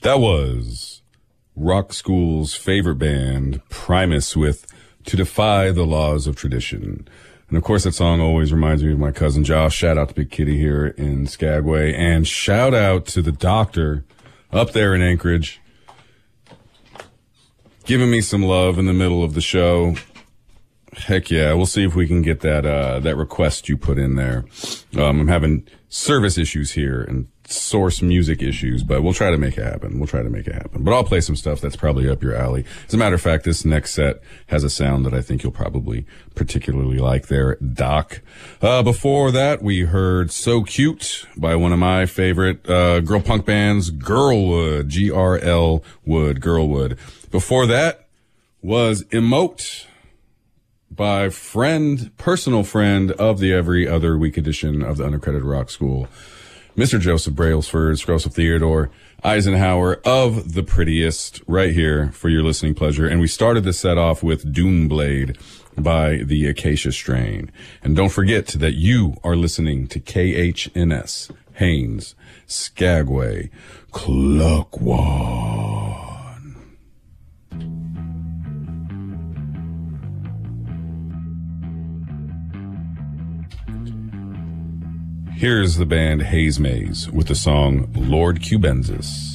That was Rock School's favorite band, Primus, with To Defy the Laws of Tradition. And of course, that song always reminds me of my cousin Josh. Shout out to Big Kitty here in Skagway. And shout out to the doctor up there in Anchorage, giving me some love in the middle of the show. Heck yeah. We'll see if we can get that request you put in there. I'm having service issues here and source music issues, but we'll try to make it happen. But I'll play some stuff that's probably up your alley. As a matter of fact, this next set has a sound that I think you'll probably particularly like there, Doc. Before that, we heard So Cute by one of my favorite, girl punk bands, Girlwood, G-R-L Wood, Girlwood. Before that was Emote by personal friend of the Every Other Week edition of the Unaccredited Rock School, Mr. Joseph Brailsford, Joseph Theodore Eisenhower of The Prettiest, right here for your listening pleasure. And we started the set off with Doomblade by the Acacia Strain. And don't forget that you are listening to KHNS, Haines, Skagway, Cluckwan. Here's the band Haze Maze with the song Lord Cubensis.